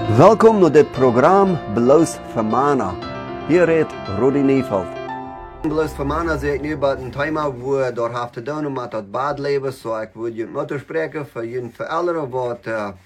Welkom naar dit programma Bloos voor Mana. Hier redt Rudi Nieveld. Bloos voor Mana zeg ik nu bij een thema waar door heeft te doen met het badleven. Zo ik wil je moeten spreken voor jullie verouderen wat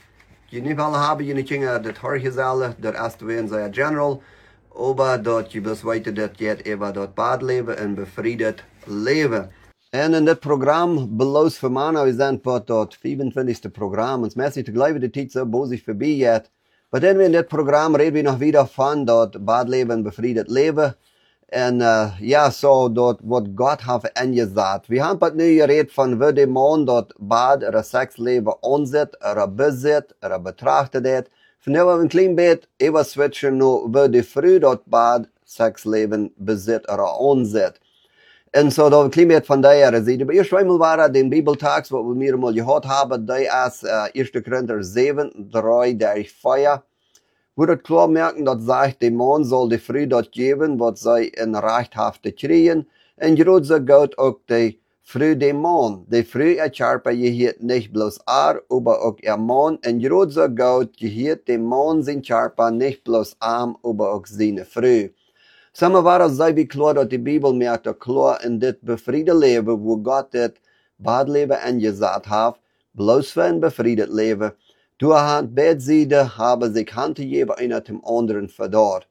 je niet willen hebben. Je niet dingen dat hoorgezellen, dat eerste wein zijn general. Maar dat je dus weet dat je het even dat badleven en bevrijd leven. En in dit programma Bloos voor Mana, we zijn voor het 25e programma. Het meeste tegelijk de tijd zo bozig voorbij gaat. Maar dan in dit programma reden we nog wieder van dat badleven en bevrijd leven. En ja, zo dat wat God heeft ingezet. We hebben het nu gereed van wie de man dat bad er seksleven onzet, er bezit, er betrachtet het. Van nu hebben we een klein beetje even switchen naar wie de vrouw dat bad seksleven bezit, er onzet. En zo dat we een klein beetje van daar zien. Maar eerst eenmaal waren de Bibeltekst, wat we meer eenmaal gehad hebben, die is 1 Korinther 7, 3, 4. Wo dat klar merken, dat zegt, de man zal de vrouw dat geven, wat zij in recht heeft te krijgen. En groot zo gaat ook de vrouw de man. De vrouw ercharpa je heet niet bloos maar ook ihr man. En groot zo gaat je heet de man zijn charpa niet bloos maar ook zijn vrouw. Samen waren zij wie klar dat de Bibel merkt, dat klar in dit bevriede leven, wo God dit badleven ingezet heeft, bloos voor een bevrijd leven. Door hand beide zijden hebben zich hand te geven, einer dem anderen verdort.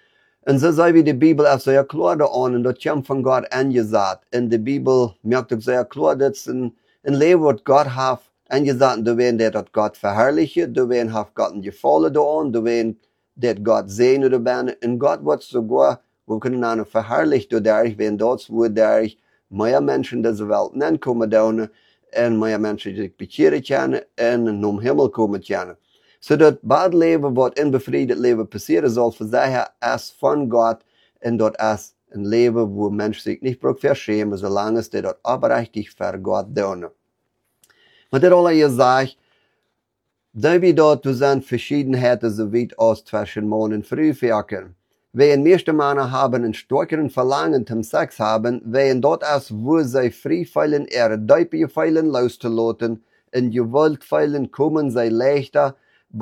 En zo zei wie de Bibel er sehr klar da an, en dat komt van God ingezet. In de Bibel merkt ook sehr klar, dat is een leven wat God heeft ingezet, door wen dat God verherrlichen, door wen heeft God een gevallen daaraan, door wen dat God zegenen er ben. En God wordt sogar, we kunnen aan verherrlicht door derg, wen dat wo derg meer mensen deze wereld inkomen doen, en meer mensen zich bekeren kennen en naar hemel komen kennen. Zodat badleven wat in bevrijd leven passeren zal, voor zij is van God en dat is een leven waar mensen zich niet verschämen, zolang ze dat oprechtig voor God doen. Maar dit al je zegt, dat we dat zijn verschiedenheden zo weit als tussen man en vrouw werken. Wij meeste mannen hebben een sterkeren verlangen zum Sex haben, wij dat is wo zij vrij vallen, duipje vallen los te laten, in gewalt vallen komen zij leichter,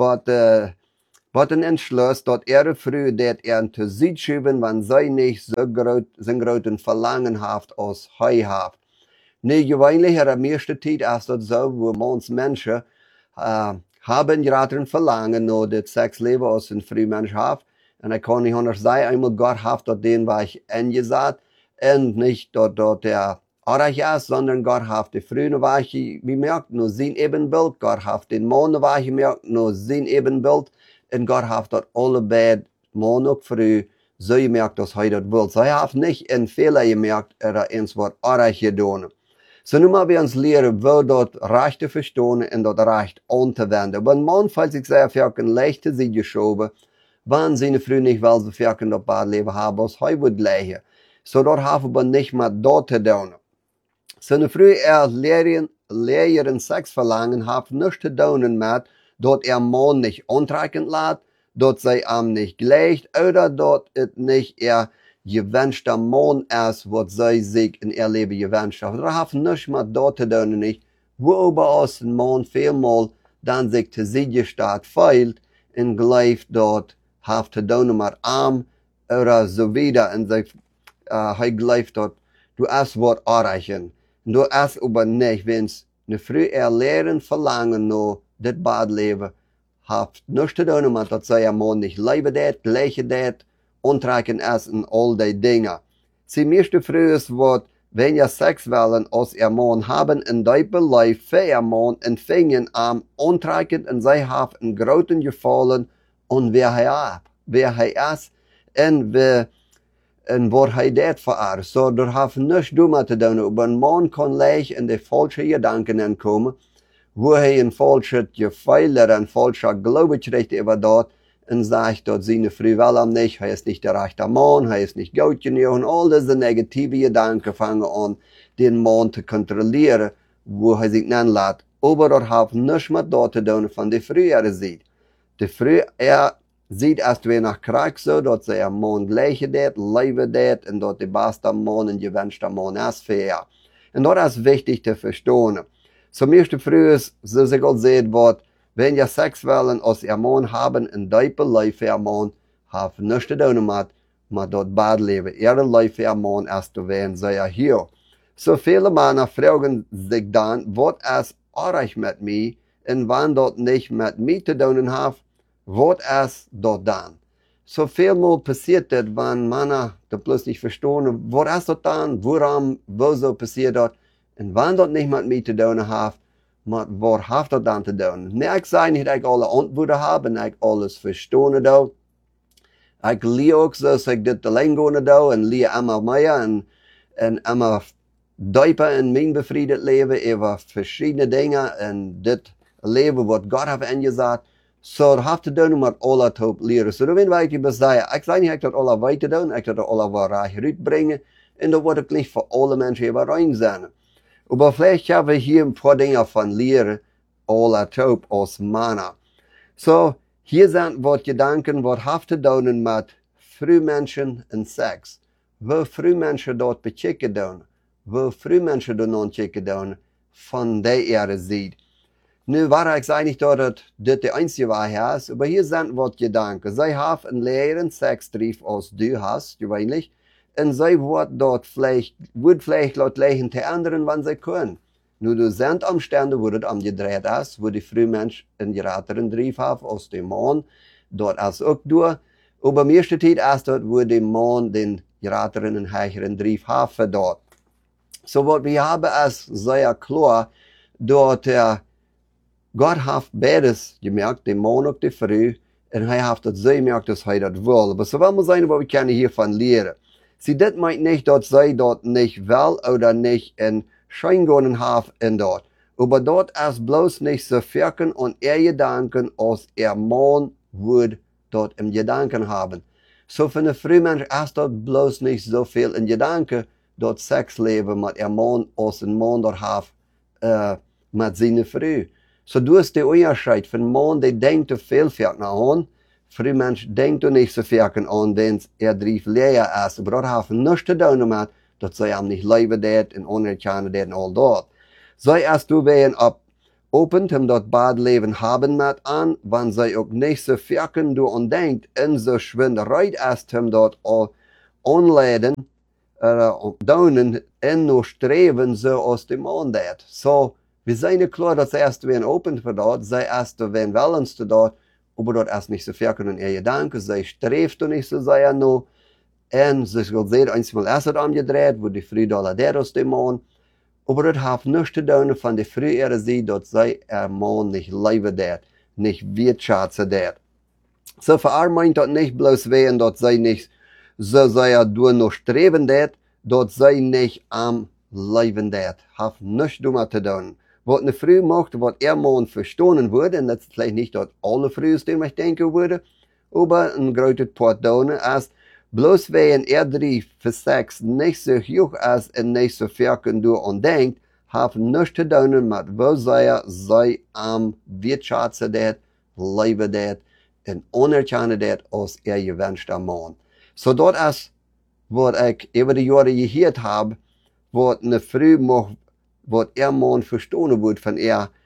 wat een entschluss dat vrouw dat te zien schuiven, wanneer zij niet zo'n groot verlangen heeft als hij heeft. Nee, gewöhnlich de meeste tijd is dat zo, wo mans mensen hebben gerade een verlangen naar het seksleven als een vrouw mens heeft. En ik kan niet anders zeggen, eenmaal God heeft dat den weg ingezet. En niet dat der arg is, sondern God heeft de vrouw weg gemerkt, naar zijn evenbeeld. God heeft den man weg gemerkt, naar zijn evenbeeld. En God heeft dat allebei, man ook vrouw, zo gemerkt als hij dat wil. Zij heeft niet in vele gemerkt, eens wat arg gedaan. So nu moeten we ons leren, wie dat recht te verstaan en dat recht aan te wenden. Want man fällt sich sehr verken leicht te zien geschoben, wanneer zijn vrouw niet wel zo verken dat badleven hebben als hij wil leggen. So dat hebben we niet met dat te doen. Zijn vrouw leren seksverlangen heeft niets te doen met dat man niet aantrekken laat, dat zij hem niet gleicht, oder dat het niet gewünschte man is wat zij zich in ihr leven gewünscht heeft. Dat heeft niets met dat te doen niet. Wo als een man veelmaal dan zich te zien staat feilt en gelijft dat heeft te doen met arm, oder so wieder, en hij gelijft dat du is wat erreichen. Du is aber niet, wens een vrouw leren verlangen naar dit badleven, heeft niets te doen met dat zij een man niet leven deed, gleichen deed, aantrekken is en al die dingen. Die meeste vrouwen wat, wenn je seks willen als ihr man hebben, en die beleid voor ihr man en vingen am aantrekken en zij heeft een groten gevallen en wie hij is en wat hij deed voor haar. So, dat heeft niets doen te doen. Maar een man kan leicht in de falsche gedanken inkomen, wo hij een falsche gevoel, een falsche geloof krijgt over dat, en zegt dat zijn vrouw wel hem niet, hij is niet de rechte man, hij is niet goed genoeg, en al deze negatieve gedanken vangen aan den man te controleren, wo hij zich niet laat. Maar dat heeft niets met dat te doen van de vrouw ziet. De vrouw ziet als het weer naar krijgt zo, dat zij een man gleichen deed, leven deed, en dat de beste man en gewünschte man is voor haar. En dat is wichtig te verstaan. Zo meeste vrouwen, zoals ik al zei, wat Wenn je Sex wollen, als ihr Mann haben, in diepe Leif ihr Mann, hat nichts zu tun mit dort Bad leben. Ihre Leif ihr Mann erst zu werden, sei ja hier. So viele Männer fragen sich dann, was es erreicht mit mir, und wann dort nicht mit mir zu tun hat, was es dort dann. So vielmal passiert das, wenn Männer da plötzlich verstehen, was ist dort dann, warum, wieso passiert das, und wenn dort nicht mit mir zu tun hat, was hat das dann zu tun? Nee, ich sage nicht, dass ich alle Antworten habe, und ich alles verstehe da. Ich lehre auch so, dass ich das allein gehen da, und lehre immer mehr, und immer dieper in mein befriedet Leben über verschiedene Dinge, und das Leben, was Gott hat angesagt. So, das hat zu tun mit alle Top leren. So, da bin ich sagen, ich sage nicht, ich das alle weiter tun, ich das alle reich rüberbringen, und da wird ich nicht für alle Menschen über rein sein. Aber vielleicht haben wir hier ein paar Dinge von Lehren, alle Top als Männer. So, hier sind was Gedanken, was hat zu tun mit Frühmenschen und Sex. Wo Frühmenschen dort bechecken tun, wo Frühmenschen dort non checken tun, von der Erde sieht. Nu war ich sage nicht, dass das die einzige Wahrheit ist, aber hier sind was Gedanken. Sie haben einen leeren Sextrieb, als du hast, gewöhnlich, und sie wird vielleicht laut legen zu anderen, wenn sie können. Nu, du sind Umstände, wo das umgedreht ist, wo die Frühmensch einen gerateren Trieb haben, als der Mann, dort ist auch durch. Aber mir steht erst dort, wo der Mann den gerateren und höheren Trieb hat, dort. So, was wir haben, ist sehr klar, dort, Gott hat beides gemerkt, den Mann und die Frau, und er hat das sehr gemerkt, dass er das will. Aber so wollen wir sein, was wir können hiervon lernen. Sie, das meint nicht, dass sie dort nicht will oder nicht in Schein gehen haben in dort. Aber dort ist bloß nicht so wirken und Gedanken, als Mann würde dort im Gedanken haben. So für eine Frühmensch ist dort bloß nicht so viel in Gedanken, dort Sex leben mit Mann, als ein Mann dort hat, mit seiner Frau. So du hast den Unterschied von Mann, der denkt zu viel an. Frühmensch denkt nicht so viel an, denn drief leer ist. Aber das hat nichts zu tun damit, dass sie ihm nicht leben dort und unerkennen dort und all dort. Sei erst du werden open, dort Badleben haben mit an, wenn sie auch nicht so viel du und denkt, in so Schwinderei ist, dort anladen, daunen, und nur streben, so aus dem Mann dort. So, wir sind klar, dass sie erst werden open für dort, sie erst werden willens zu dort, aber dort erst nicht so viel und ihr Gedanken, sie strebt und nicht so sehr nur, und sie will sehen, einmal erst hat umgedreht, wo die Früh dollar der aus dem Mann, aber das hat nichts zu tun von der Früh ihrer Sicht, dass sie ihr Mann nicht leben dort, nicht wirtschaften dort. So verarmeint dort nicht bloß wehen, dass sie nicht so sehr durch noch streben dort sie nicht am Leben dort, hat nichts damit zu tun. Was eine Frau macht, was Mann verstehen würde, und das ist vielleicht nicht dort alle Früh, die ich denken würde, aber ein großes Pardon ist, bloß wenn Drief für Sex nicht so hoch ist und nicht so viel du und denkt, hat nichts zu tun mit, wo sie am Wirtschaften dort, leben dort, und unerkennen dort als gewünschter Mann. So dort ist, was ich über die Jahre gehört habe, was eine Frau macht, was Mann verstehen wird von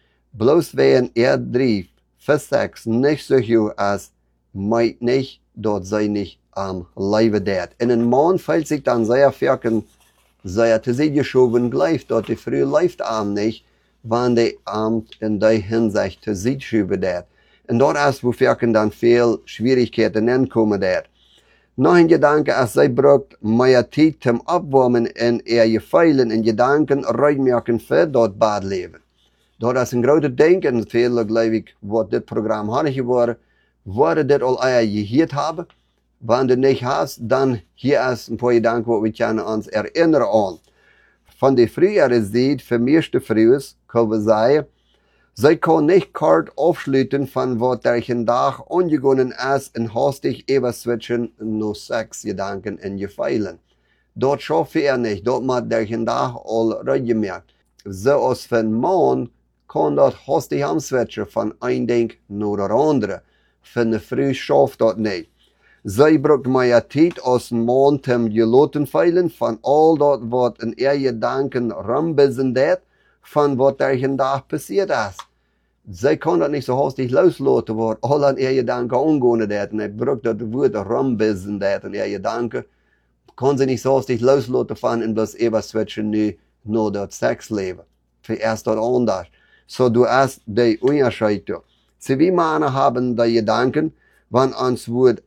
bloß wenn Drief für Sex nicht so hoch ist, meint nicht, dort sei nicht am Leben dort. Und ein Mann fällt sich dann sehr viel, sehr zu sich geschoben gleich, dort die Frau läuft nicht, wenn die Amt in der Hinsicht zu sich schieben dort. Und dort ist, wo dann viel Schwierigkeiten ankommen dort. Noch ein Gedanke, als sie braucht mehr Zeit zum Abwärmen in ihr Gefühlen und Gedanken reinmerken für dort Badleben. Dort ist ein großes Denken, und viele, glaube ich, was das Programm hat geworden, wurde das all gehört haben. Wenn du nicht hast, dann hier ist ein paar Gedanken, wo wir können uns erinnern an. Von der früheren Zeit, für mich die Frühes, können wir sagen, sie kann nicht kalt aufschließen von was der Tag angegangen ist und hastig überswitchen nur Sexgedanken in Gefühlen. Dort schaffe nicht, dort macht der Tag all gemerkt. So als für ein Mann kann dort hastig umswitchen von ein Ding nur der andere. Für eine Frau schafft dort nicht. Sie braucht mehr Zeit als ein Mann zum Geloten feilen von all dort, was in ihr Gedanken rumbissen dort, von was der Tag passiert ist. sie kann das nicht so hastig loslassen, wo all an ihr Gedanken umgehen dat. Und ich brauche das Wort rumbissen dat und ihr Gedanken. Kann sie nicht so hastig loslassen von und bloß switchen nur das Sexleben. Für erst dort anders. So du hast die Unterschied. So wie Männer haben die Gedanken, wenn uns wird,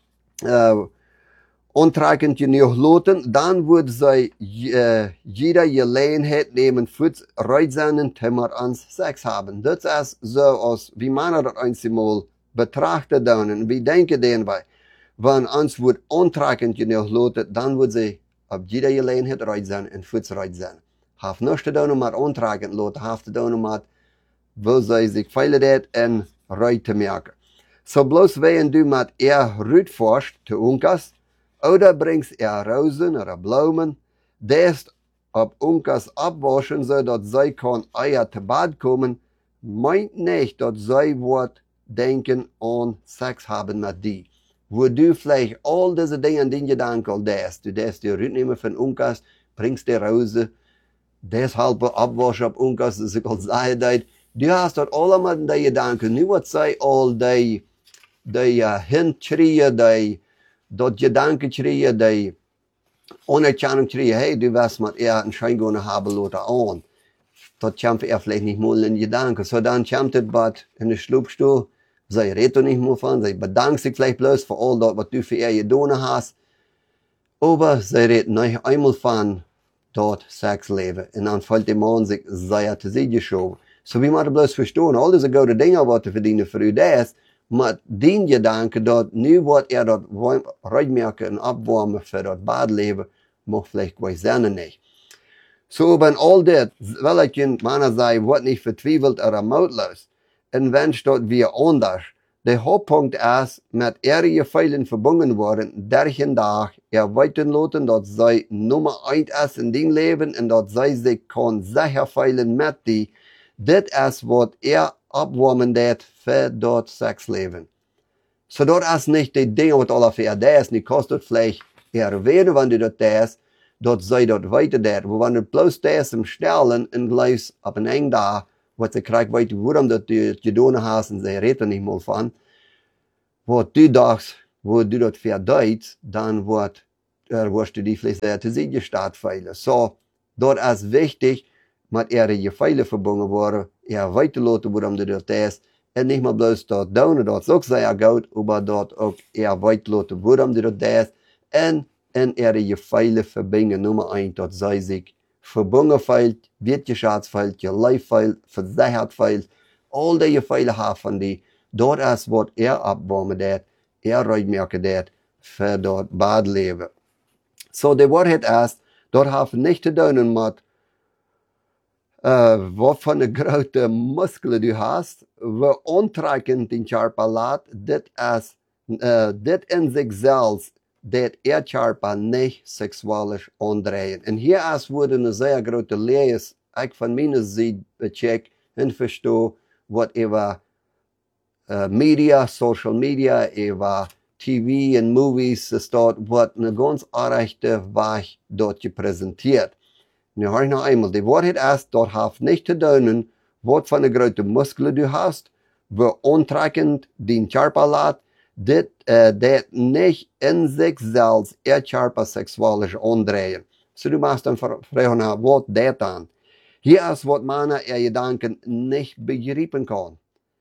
untreikend genug loten, dann wird sie jeder Gelegenheit nehmen, für reizenden Thema ans Sex haben. Das ist so, als wie Männer das einmal betrachten und wie denken den wir. Wenn uns wird untreikend genug loten, dann wird sie auf jeder Gelegenheit reizen und für reizen. Haft nichts zu tun mit untreikend loten, haft zu tun mit, will sie sich feilen und reiten merken. So bloß wenn du mit ihr rütforst, zu unkas, oder bringst ihr Rosen oder Blumen, das ob unkas abwaschen, so dass sie kann Eier zu Bad kommen, meint nicht, dass sie wird denken an Sex haben mit dir. Wo du vielleicht all diese Dinge in den Gedanken das, du darfst die Rütnehmen von unkas, bringst die Rose, deshalb abwaschen ab unkas, das ist als Seideit. Du hast dort alle mit den Gedanken, nur was sei all die Hintschreien, die Gedanken schreien, die Unerkennung schreien, hey, du wirst mit ihr einen Schein gehen haben oder an. Das kommt er vielleicht nicht mal in Gedanken. So dann kommt es bald in den Schlupfstuhl, sie redet nicht mehr von, sie bedankt sich vielleicht bloß für all das, was du für ihr getan hast. Aber sie redet nicht einmal von dort Sexleben. Und dann fällt der Mann sich sehr zu sich geschoben. So wie man das bloß verstehen, all diese guten Dinge, was du verdienen für das, mit den Gedanken, dass nu wird dort reinmerken und abwärmen für das Badleben, mag vielleicht gleich sein nicht. So, wenn all das, will ich in meiner Seite, wird nicht vertwiebelt oder mutlos. Und wenn dort wir anders, der Hauptpunkt ist, mit ihren Feilen verbunden worden, derchen Tag, weiten lassen, dass sie Nummer 1 ist in dem Leben und dass sie sich kann sicher feilen mit die. Das ist, was abwärmen dat für dort Sexleben. So dort ist nicht die Dinge, was alle für das, nicht kostet vielleicht eher weder, wenn du das, dort sei dort weiter dat. Wo wenn du bloß das im Stellen und gleich ab einen engen da, was sie kriegt, weißt du, warum du getan hast, und sie reden nicht mal von, wo du dachtest, wo du dort verdient, dann wirst du die vielleicht zu sich startfeilen. So, dort ist wichtig, mit ihren Gefeilen verbunden worden, weiterlassen, warum du dort ist, und nicht mal bloß dort down, dort ist auch sehr gut, aber dort auch weiterlassen, warum du dort ist, und in ihre Gefeilen verbinden, Nummer 1, dort sei sich verbunden feilt, wirtschafts feilt, geleif feilt, versichert feilt, all die Gefeilen haben von die, dort ist, was abwärmen dat, reitmerken dat, für dort Badleben. So, die Wahrheit ist, dort haben nicht zu tun mit, wat voor een grote muskelen du hast, we onttrekken den Körper laat, dit in zich zelfs, dat Körper nicht sexualisch andrehen. En hier ist wurde eine sehr große Lehre, ich von meiner Seite becheck und verstehe, was über Media, Social Media, über TV und Movies ist dort, was eine ganz rechte Weg dort präsentiert. Nu hör ich noch einmal, die Wahrheit ist, dort hat nicht zu tun, was für eine große Muskeln du hast, wo untreckend den Körper lässt, das nicht in sich selbst ihr Körper sexualisch andrehen. So du machst dann fragen, was das dann? Hier ist, was man ihr Gedanken nicht begreifen kann.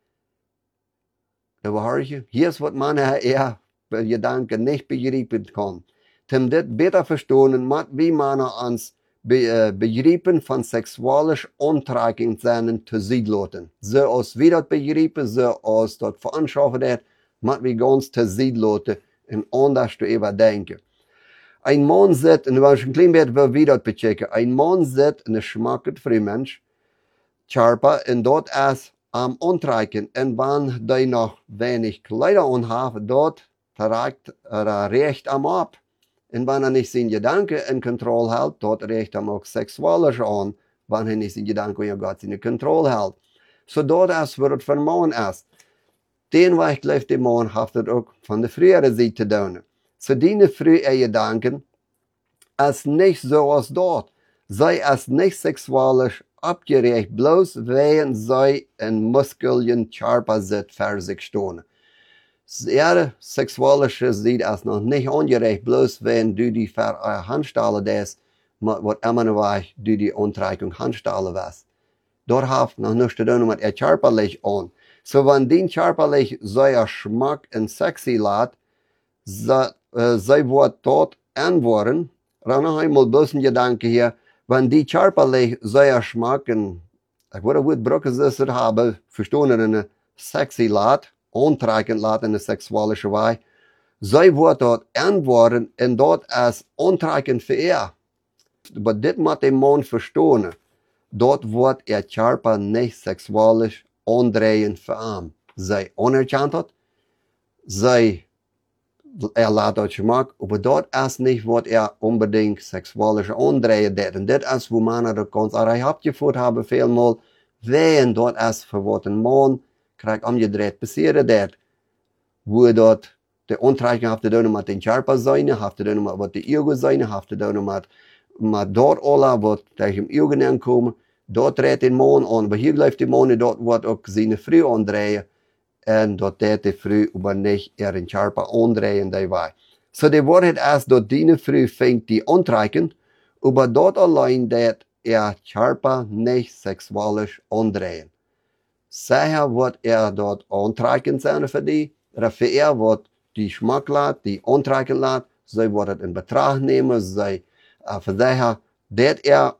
Hier ist, was man ihr Gedanken nicht begreifen kann. Um das besser verstehen, wie man uns begriffen von sexualisch untreckend sein zu Siedloten. So als wir das begriffen, so als das veranschaufen wird, muss wir ganz zu Siedloten und anders zu überdenken. Ein Mann sitzt, und wenn ich ein klein bisschen will, wie das bechecken, ein Mann sitzt in der schmackend für Mensch, Körper, und dort ist am Untrecken, und wenn die noch wenig Kleider anhaben, dort trägt recht am ab. Und wenn nicht seine Gedanken in Kontrolle hält, dort recht auch sexualisch an, wenn nicht seine Gedanken in Gott in Kontrolle hält. So dort ist, wo es für Mann ist. Den Weg läuft der Mann, hat das auch von der früheren Seite tun. So die früheren Gedanken ist nicht so als dort. Sie ist nicht sexualisch abgerecht, bloß wegen sie in Muskeln Charpa sit für sich stehen. Ihre sexualische sieht es noch nicht ungerecht, bloß wenn du die für Handstalle des, was immer noch du die Untreigung Handstalle was. Dort haft noch nichts zu tun mit ihr körperlich an. So wenn die körperlich so ein Geschmack und sexy lässt, sie wird dort antworten. Dann noch einmal bloß ein Gedanke hier, wenn die körperlich so ein Geschmack und, ich würde gut brücken, das haben, verstehen eine sexy lässt, antreibend lässt in der sexualische Weise, sie wird dort antworten und dort als antreibend für ihr. Aber das muss der Mann verstehen. Dort wird ihr Körper nicht sexualisch andrehen für ihn. Sie anerkennt hat, lässt das Geschmack, aber dort ist nicht, was er unbedingt sexualisch andrehen wird. Und das ist, wo man das ganz abgeführt haben, vielmal, wenn dort ist, für was ein Mann kriegt umgedreht passieren wird, wo dort der Untreigung hat zu tun mit den Körper sein, hat zu tun mit was die Augen sein, hat zu tun mit dort alle, was durch im Augen ankommen, dort dreht den Mann an, aber hier bleibt der Mann, dort wird auch seine Frau andrehen, und dort dreht die Frau aber nicht ihren Körper andrehen dabei. So die Wahrheit ist, dort die Frau fängt die antreiben, aber dort allein wird ihr Körper nicht sexualisch andrehen. Sicher wird dort antreiben sein für die, oder für wird die Geschmack lässt, die antreiben lässt, sie wird es in Betracht nehmen, sie für sicher, dass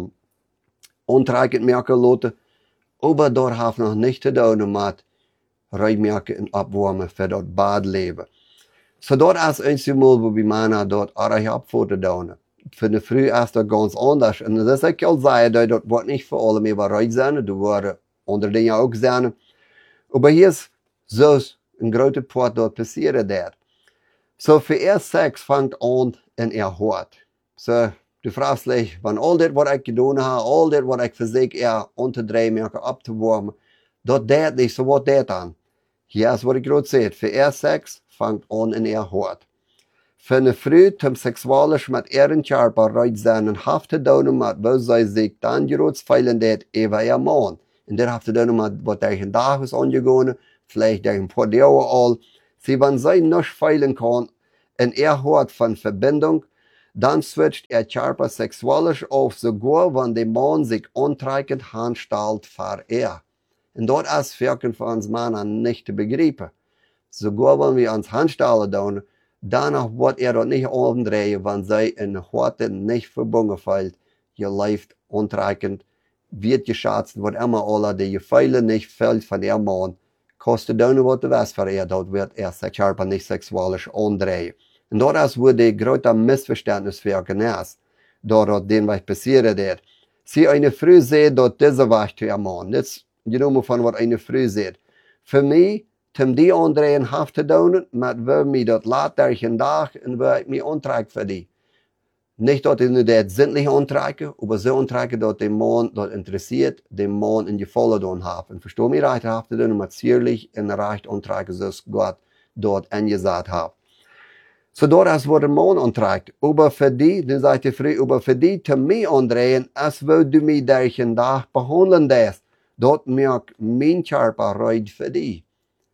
antreiben merken lassen, aber dort hat noch nicht zu tun mit reinmerken und abwärmen für das Badleben. So dort ist einmal, wo wir meinen, dort auch abfuhren tun. Für eine Früh ist das ganz anders. Und das ist auch sagen, dort wird nicht für alle mehr bereit sein, du wirst andere Dinge auch sein. Aber hier ist so ein großer Part dort passieren wird. So für ihr Sex fängt an in ihr Hort. So, du fragst dich, wenn all das, was ich getan habe, all das, was ich versuche, unterdrehen, mir abzuwärmen, dort das nicht, so was das an. Hier ist, was ich gerade sehe, für ihr Sex fängt an in ihr Hort. Für eine Frau, zum sexualisch mit ihren Körper reut sein und haft zu tun mit, wo sie sich dann gerade feilen, das über ihr Mann. Und das haft zu tun mit, was durch den Tag ist angegangen, vielleicht durch ein paar Jahre alt. Sie, wenn sie nicht feilen kann, in ihr Hort von Verbindung, dann switcht ihr Körper sexualisch auf, sogar wenn der Mann sich antreibend handstellt für ihr. Und dort ist für uns Männer nicht zu begreifen. Sogar wenn wir uns handstellen tun, danach wird dort nicht umdrehen, wenn sie in Horte nicht verbunden fällt. Ihr läuft antreibend, wird geschätzt, wird immer alle, die Gefeile nicht fällt von ihrem Mann, kostet dann was du weißt für ihr, dort wird ihr Körper nicht sexualisch andrehen. Und dort ist, wo die größte Missverständnis für ist, dort den was passieren wird. Sie eine Frau sieht, dort diese was zu ihr Mann. Das genommen von was eine Frau sieht. Für mich, zum die andrehen, haft zu tun, mit wo mir dort lädt durch den Tag und wo ich mich antreibe für die. Nicht dort nur das sinnliche antreiben, aber so antreiben, dort den Mann dort interessiert, den Mann in die Volle tun haben. Und verstehe mich recht, haft zu tun, mit zierlich in recht antreiben, so Gott dort angesagt hat. So dort ist, wo der Mann antreibt. Aber für die, dann sagt die Frau, aber für die, zu mir andrehen, als wo du mich durch den Tag behandeln lässt. Dort merkt mein Körper reut für die.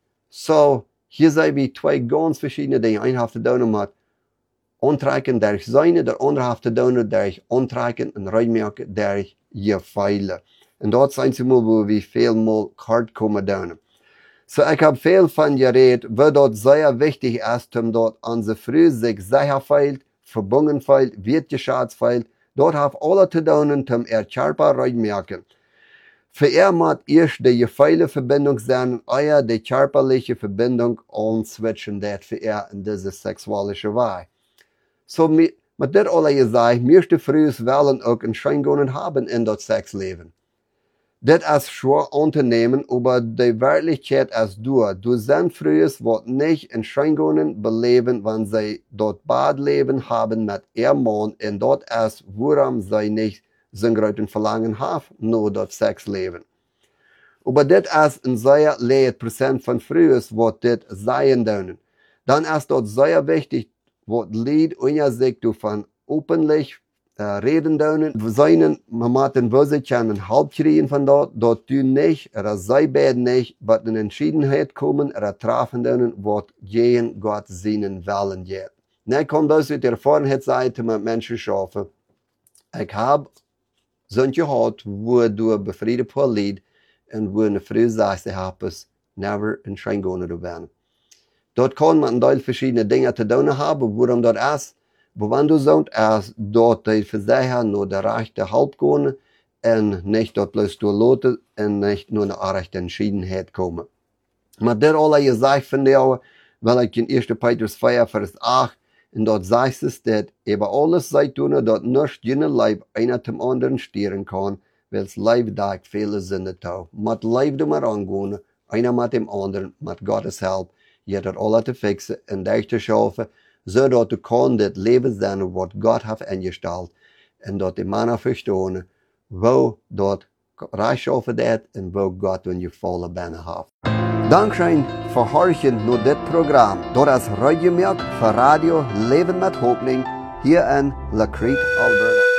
So, hier sind wir zwei ganz verschiedene Dinge. Ein hat zu tun mit antreiben durch seine, der andere hat zu tun durch antreiben und reutmerken durch ihr Pfeile. Und dort sind sie mal, wo wir viel mal hart kommen tun. So, ich habe viel von geredet, wo dort sehr wichtig ist, um dort unsere Früh sich sicher feilt, verbunden feilt, wird geschätzt feilt. Dort hat alle zu tun, um ihr Körper reutmerken. Für ihr muss erst die gefeile Verbindung sein, euer die körperliche Verbindung answitchen, das für ihr in diese sexualische Weise. So, mit das alle gesagt, möchte Frühs wollen auch ein Scheingonen haben in das Sexleben. Das ist schwer anzunehmen, aber die Wirklichkeit ist du. Du sind Frühs, was nicht in Scheingonen beleben, wenn sie dort Badleben haben mit ihrem Mann, und dort ist, worum sie nicht so ein großes Verlangen haben, nur das Sexleben. Aber das ist ein sehr leer Prozent von Frühs, was das sein dürfen. Dann ist dort sehr wichtig, was Lied und sich von öffentlich reden doen. We zijn, we moeten wissen, kunnen hulp krijgen van dat doen niet, zij beiden niet, wat een entschiedenheid komen, treffen doen, wat geen God zijn willen geht. Nee, komt dus uit de ervarenheidsseite met mensen schaffen. Ik heb zo'n gehad, wo du befrieden voor lied, en wo een vrouw zegt, ze hebben never in Schein gaan werden. Dort kann man een deel verschiedene dingen te doen hebben, waarom dat is. Maar wanneer du zegt, is dat die voor zich naar de rechte hulp gaan en niet dat bloos doorlaten en niet naar een rechte entschiedenheid komen. Maar dat alle gezegd van jou, wil ik in 1. Petrus 4, Vers 8, en dort zegt es, dat über alles sei tun, dat nicht jene Leib einer zum anderen stieren kann, weil es Leib da viele Sinne tau. Mit Leib du mal angehen, einer mit dem anderen, mit Gottes Hilfe, jeder alle te fixen en dich te schaffen, zodat du kan dit leven zijn wat God heeft ingesteld. En dat die mannen verstaan, wo dat rechtschaffen dat en wo God in je volle binnen heeft. Dankzij voor horchen naar dit programma. Dat is Radio Milk voor Radio Leven met Hoffnung hier in La Crete, Alberta.